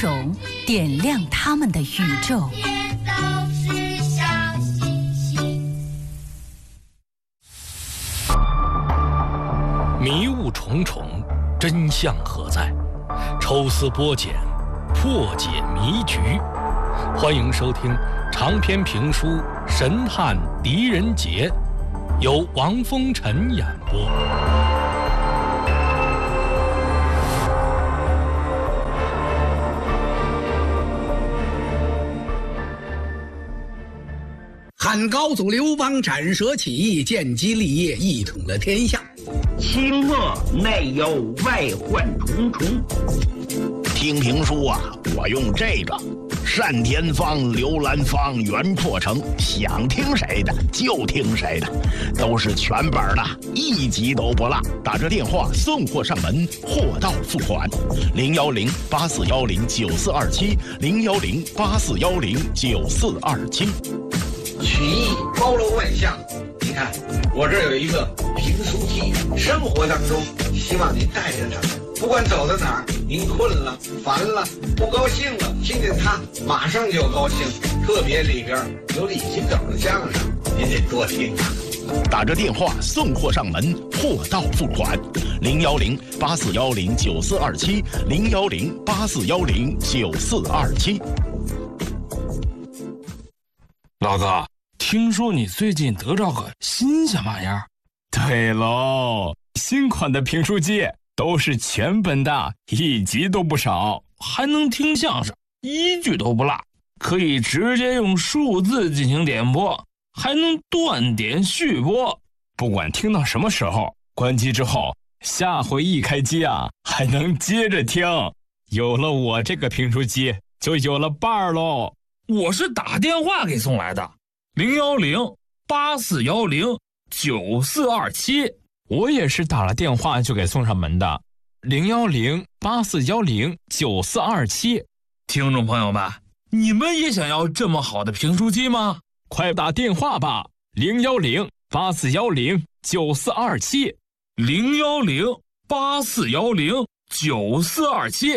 容，点亮他们的宇宙。 迷雾重重，真相何在？抽丝剥茧，破解迷局。欢迎收听长篇评书《神探狄仁杰》，由王风尘演播。 汉高祖刘邦斩蛇起义，建基立业，一统了天下。 清末内忧外患重重。 听评书啊，我用这个单田芳、刘兰芳、袁阔成，想听谁的就听谁的，都是全本的，一集都不落。打着电话送货上门，货到付款。010-8410-9427，010-8410-9427。 曲艺包罗万象，你看我这有一个评书记，生活当中希望您带着他们，不管走到哪儿，您困了、烦了、不高兴了，听见他马上就高兴。特别里边有李金斗的相声，您得多听啊。 打着电话送货上门，货到付款。010-8410-9427，010-8410-9427。 老哥，听说你最近得着个新鲜玩意儿？ 对喽，新款的评书机都是全本的，一集都不少， 还能听相声，一句都不落，可以直接用数字进行点播，还能断点续播。 不管听到什么时候，关机之后，下回一开机啊，还能接着听。有了我这个评书机，就有了伴儿喽。 我是打电话给送来的，010-8410-9427。 我也是打了电话就给送上门的，010-8410-9427。 听众朋友们，你们也想要这么好的评书机吗？ 快打电话吧，010-8410-9427。 010-8410-9427。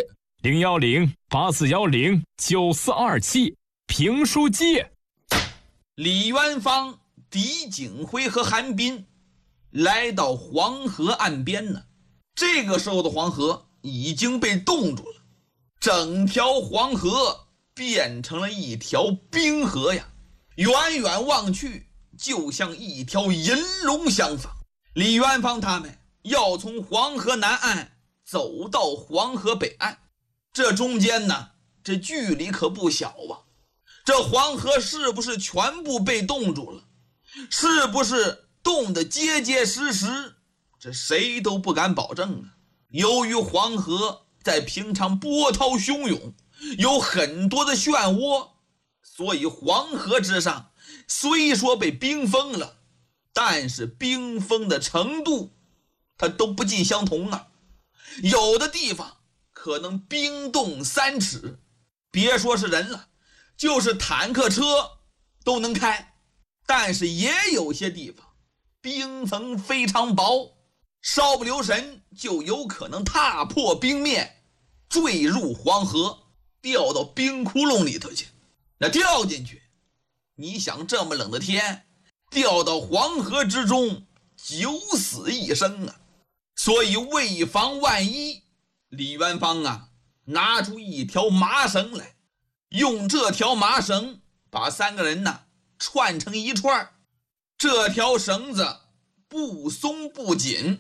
010-8410-9427。评书机。 李元芳、狄景辉和韩冰来到黄河岸边呢。这个时候的黄河已经被冻住了，整条黄河变成了一条冰河呀，远远望去就像一条银龙相仿。李元芳他们要从黄河南岸走到黄河北岸，这中间呢，这距离可不小啊。这黄河是不是全部被冻住了？是不是冻得结结实实？这谁都不敢保证啊。由于黄河在平常波涛汹涌，有很多的漩涡，所以黄河之上虽说被冰封了，但是冰封的程度它都不尽相同啊。有的地方可能冰冻3尺，别说是人了，就是坦克车都能开。但是也有些地方冰层非常薄，稍不留神就有可能踏破冰面，坠入黄河，掉到冰窟窿里头去。那掉进去，你想这么冷的天，掉到黄河之中，九死一生啊。所以为防万一，李元芳啊拿出一条麻绳来，用这条麻绳把3个人呢串成一串，这条绳子不松不紧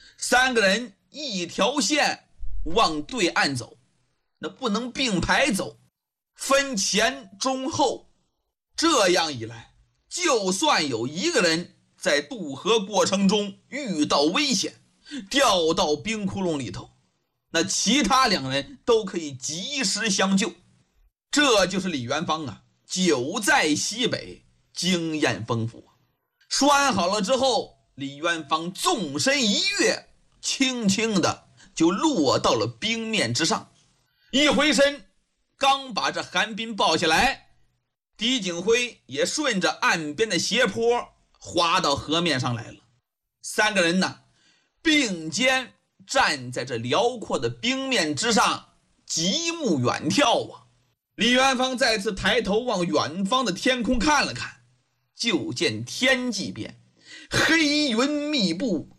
，3个人一条线往对岸走，那不能并排走，分前中后。这样一来，就算有一个人在渡河过程中遇到危险，掉到冰窟窿里头，那其他2人都可以及时相救。这就是李元芳啊，久在西北，经验丰富。拴好了之后，李元芳纵身一跃，轻轻的就落到了冰面之上。一回身，刚把这韩冰抱起来，狄景辉也顺着岸边的斜坡滑到河面上来了。3个人呢，并肩站在这辽阔的冰面之上， 极目远眺啊！李元芳再次抬头往远方的天空看了看，就见天际边黑云密布，